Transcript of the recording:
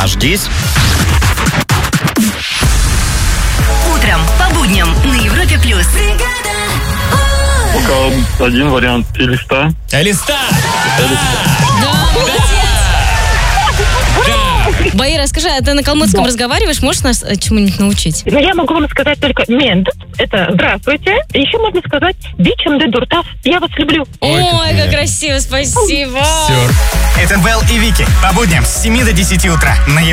Дождись. Утром по будням на Европе плюс. Пока один вариант. Элиста. Элиста! Баира, скажи, а ты на калмыцком разговариваешь? Можешь нас чему-нибудь научить? Ну, я могу вам сказать только «мент». Это «здравствуйте». Еще можно сказать «бичем де дуртав». Я вас люблю. Ой, как красиво, спасибо. Все. Это Вэл и Вики. По будням с 7 до 10 утра на Европе.